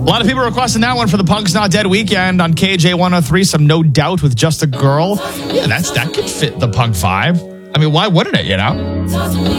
lot of people requesting that one for the Punk's Not Dead weekend on KJ 103. Some No Doubt with Just a Girl. Yeah, that could fit the punk vibe. I mean, why wouldn't it, you know?